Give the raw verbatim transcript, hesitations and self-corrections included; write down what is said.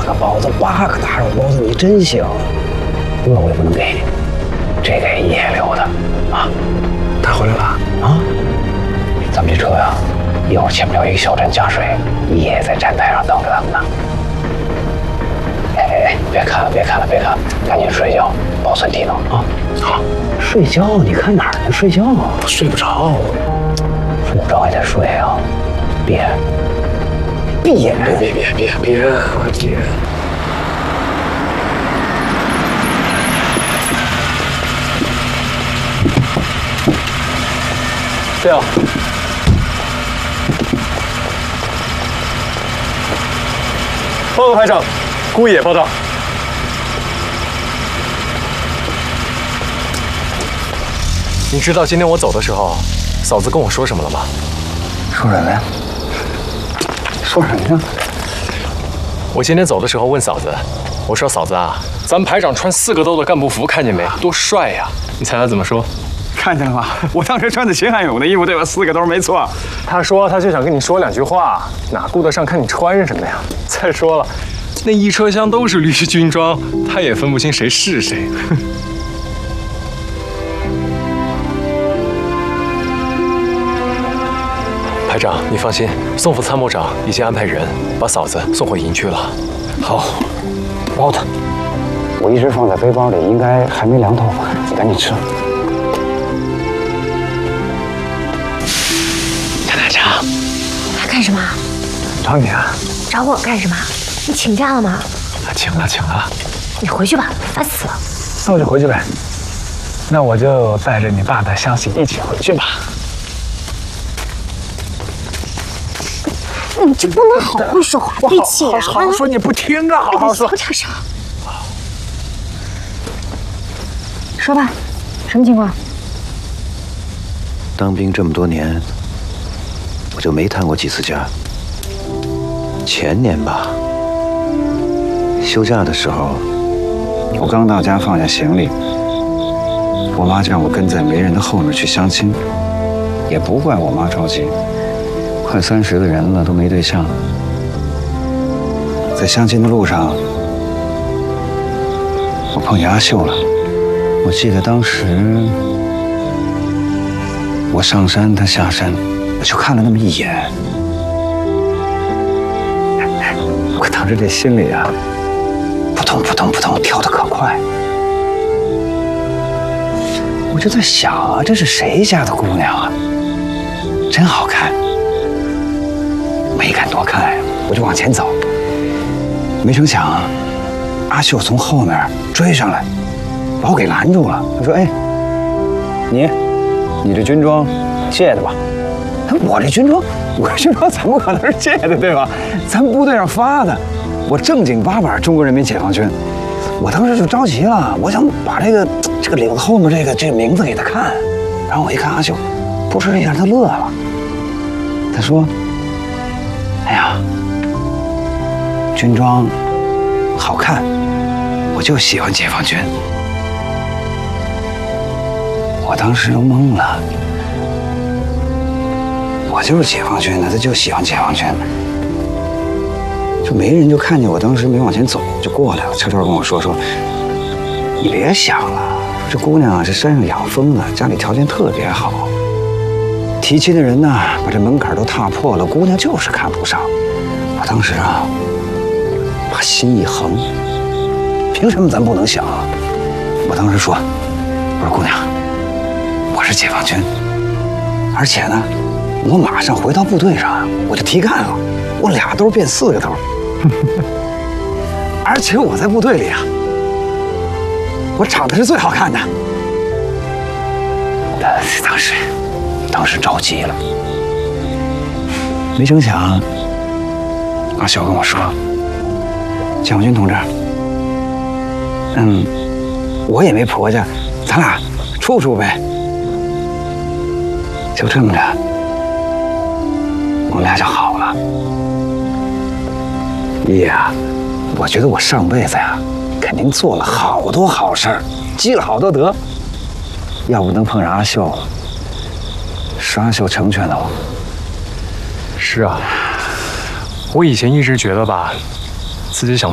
个包子，八个大肉包子，你真行。那我也不能给你，这给爷留的啊。他回来了啊？咱们这车呀，一会儿前面有一个小站加水，爷在站台上等着咱们呢。哎哎哎，别看了，别看了，别看了，赶紧睡觉，保存体能啊！好，睡觉？你看哪儿呢？睡觉？我睡不着，睡不着也得睡啊！别，闭眼！别别别别别！我天！ 这样。报告排长，姑爷报道。你知道今天我走的时候，嫂子跟我说什么了吗？ 说什么呀？说什么呀？ 我今天走的时候问嫂子，我说嫂子啊，咱们排长穿四个兜的干部服，看见没？多帅呀！你猜他怎么说？ 看见了吗？我当时穿的秦汉勇的衣服，对吧？四个兜没错。 他说他就想跟你说两句话，哪顾得上看你穿什么呀？再说了，那一车厢都是绿军装，他也分不清谁是谁。排长，你放心，宋副参谋长已经安排人把嫂子送回营区了。 好，包子，我一直放在背包里，应该还没凉透，你赶紧吃。陈排长， 来干什么？ 找你啊。 找我干什么？你请假了吗？ 请了，请了。 你回去吧，烦死了。 那我就回去呗。那我就带着你爸的消息一起回去吧。 你就不能好好说话，对气人！ 好好说，你不听啊！好好说。 小点声。说吧，什么情况？ 当兵这么多年，我就没探过几次家。前年吧，休假的时候，我刚到家放下行李，我妈就让我跟在媒人的后面去相亲，也不怪我妈着急。快三十个人了，都没对象。在相亲的路上，我碰见阿秀了。我记得当时我上山，她下山，我就看了那么一眼。我当时这心里啊，扑通扑通扑通跳得可快。我就在想啊，这是谁家的姑娘啊？真好看。没敢多看，我就往前走。没成想，阿秀从后面追上来，把我给拦住了。他说：“哎，你，你这军装借的吧？”他说：“我这军装，我这军装怎么可能是借的，对吧？咱部队上发的，我正经八百中国人民解放军。”我当时就着急了，我想把这个这个领子后面这个这个名字给他看。然后我一看阿秀，扑哧一下，他乐了。他说：“哎呀，军装好看，我就喜欢解放军。”我当时都懵了，我就是解放军的，他就喜欢解放军。就没人就看见我当时没往前走，就过来了，悄悄跟我说说：“你别想了，这姑娘啊是山上养蜂的，家里条件特别好。提亲的人呢，把这门槛都踏破了，姑娘就是看不上。”我当时啊，把心一横，凭什么咱不能想啊？我当时说：“我说姑娘，我是解放军，而且呢，我马上回到部队上，我就提干了，我俩兜变四个兜，而且我在部队里啊，我长得是最好看的。”当时。当时着急了，没成想，阿秀跟我说：“解放军同志，嗯，我也没婆家，咱俩处处呗。”就这么着，我们俩就好了。爷呀，我觉得我上辈子呀，肯定做了好多好事儿，积了好多德。要不能碰上阿秀。是阿秀成全了我。 是啊，我以前一直觉得吧，自己想